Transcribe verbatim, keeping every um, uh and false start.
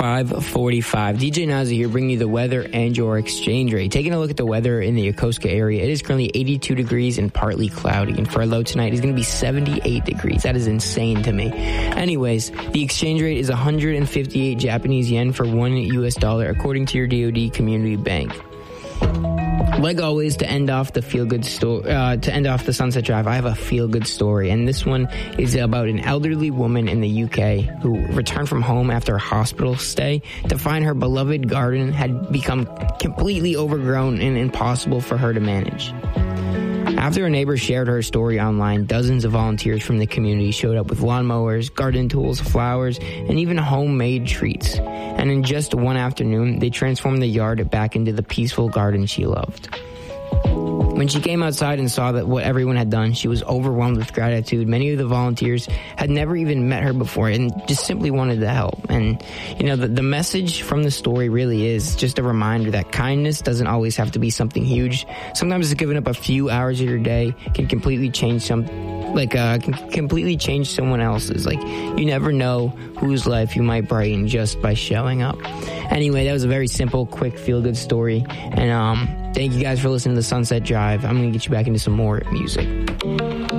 five forty-five. D J Nazi here bringing you the weather and your exchange rate. Taking a look at the weather in the Yokosuka area, it is currently eighty-two degrees and partly cloudy. And for our low tonight, it's going to be seventy-eight degrees. That is insane to me. Anyways, the exchange rate is one hundred fifty-eight Japanese yen for one U S dollar, according to your D O D Community Bank. Like always, to end off the feel-good story, uh, to end off the Sunset Drive, I have a feel-good story, and this one is about an elderly woman in the U K who returned from home after a hospital stay to find her beloved garden had become completely overgrown and impossible for her to manage. After a neighbor shared her story online, dozens of volunteers from the community showed up with lawnmowers, garden tools, flowers, and even homemade treats. And in just one afternoon, they transformed the yard back into the peaceful garden she loved. When she came outside and saw that what everyone had done, she was overwhelmed with gratitude. Many of the volunteers had never even met her before and just simply wanted to help. And, you know, the, the message from the story really is just a reminder that kindness doesn't always have to be something huge. Sometimes just giving up a few hours of your day can completely change some, like, uh, can completely change someone else's. Like, you never know whose life you might brighten just by showing up. Anyway, that was a very simple, quick, feel-good story. And, um, thank you guys for listening to the Sunset Drive. I'm going to get you back into some more music.